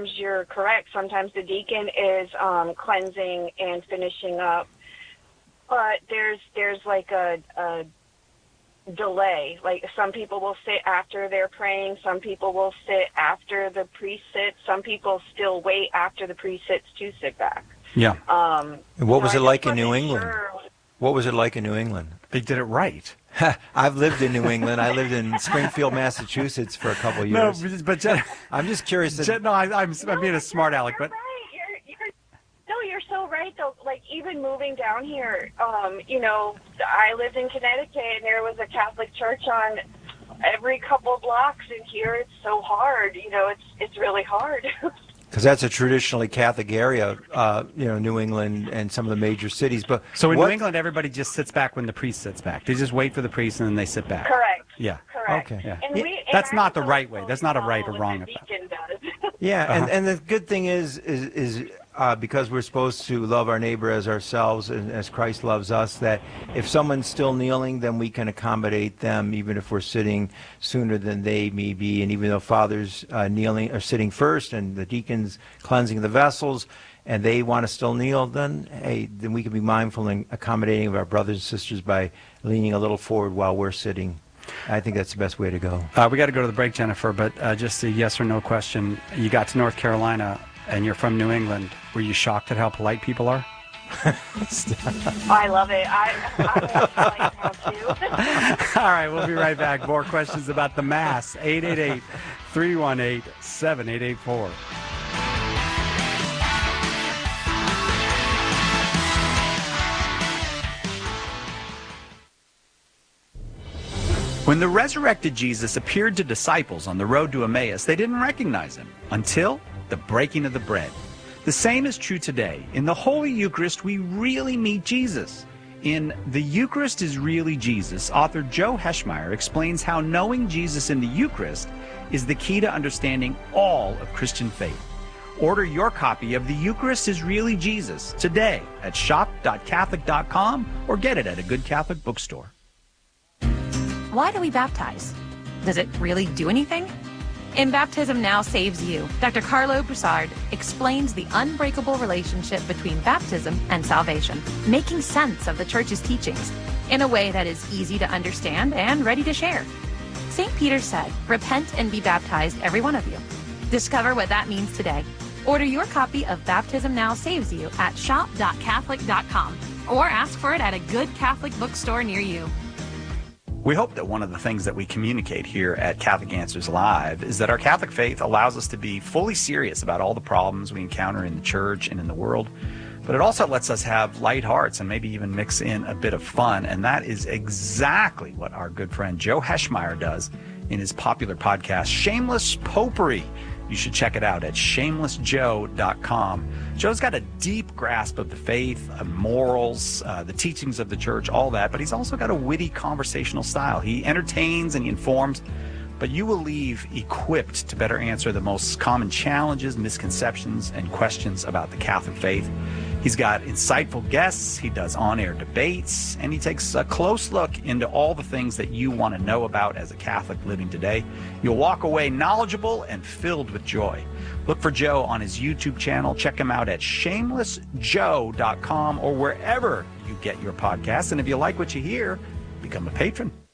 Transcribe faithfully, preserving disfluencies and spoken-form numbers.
sometimes you're correct. Sometimes the deacon is um, cleansing and finishing up. But there's there's like a, a delay. Like some people will sit after they're praying. Some people will sit after the priest sits. Some people still wait after the priest sits to sit back. Yeah. Um, and what was so it I like just in New wasn't England? sure. What was it like in New England? They did it right. I've lived in New England. I lived in Springfield, Massachusetts for a couple of years. No, but Jen, I'm just curious. Jen, no, I, I'm, I'm being a smart aleck, You're but right. You're, you're, no, you're so right, though. Like, even moving down here, um, you know, I lived in Connecticut, and there was a Catholic church on every couple blocks, and here it's so hard. You know, it's it's really hard. Because that's a traditionally Catholic area, uh, you know, New England and some of the major cities. But so in what, New England, everybody just sits back when the priest sits back. They just wait for the priest and then they sit back. Correct. Yeah. Correct. Okay. Yeah. And we, and That's not the I right way. That's not a right or follow wrong what the effect. deacon does. Yeah, Uh-huh. and, and the good thing is, is, is uh, because we're supposed to love our neighbor as ourselves and as Christ loves us, that if someone's still kneeling, then we can accommodate them, even if we're sitting sooner than they may be. And even though fathers uh, kneeling or sitting first and the deacons cleansing the vessels, and they want to still kneel, then hey, then we can be mindful and accommodating of our brothers and sisters by leaning a little forward while we're sitting. I think that's the best way to go. Uh, we got to go to the break, Jennifer, but uh, just a yes or no question. You got to North Carolina and you're from New England. Were you shocked at how polite people are? I love it. I, I like how too. All right, we'll be right back. More questions about the Mass. eight eight eight, three one eight, seven eight eight four. When the resurrected Jesus appeared to disciples on the road to Emmaus, they didn't recognize him until the breaking of the bread. The same is true today. In the Holy Eucharist, we really meet Jesus. In The Eucharist is Really Jesus, author Joe Heschmeyer explains how knowing Jesus in the Eucharist is the key to understanding all of Christian faith. Order your copy of The Eucharist is Really Jesus today at shop dot catholic dot com or get it at a good Catholic bookstore. Why do we baptize? Does it really do anything? In Baptism Now Saves You, Doctor Carlo Broussard explains the unbreakable relationship between baptism and salvation, making sense of the Church's teachings in a way that is easy to understand and ready to share. Saint Peter said, "Repent and be baptized, every one of you." Discover what that means today. Order your copy of Baptism Now Saves You at shop dot catholic dot com or ask for it at a good Catholic bookstore near you. We hope that one of the things that we communicate here at Catholic Answers Live is that our Catholic faith allows us to be fully serious about all the problems we encounter in the church and in the world, but it also lets us have light hearts and maybe even mix in a bit of fun, and that is exactly what our good friend Joe Heschmeyer does in his popular podcast, Shameless Popery. You should check it out at shameless joe dot com. Joe's got a deep grasp of the faith, uh, morals, uh, the teachings of the church, all that, but he's also got a witty conversational style. He entertains and he informs, but you will leave equipped to better answer the most common challenges, misconceptions, and questions about the Catholic faith. He's got insightful guests, he does on-air debates, and he takes a close look into all the things that you want to know about as a Catholic living today. You'll walk away knowledgeable and filled with joy. Look for Joe on his YouTube channel. Check him out at shameless joe dot com or wherever you get your podcasts. And if you like what you hear, become a patron.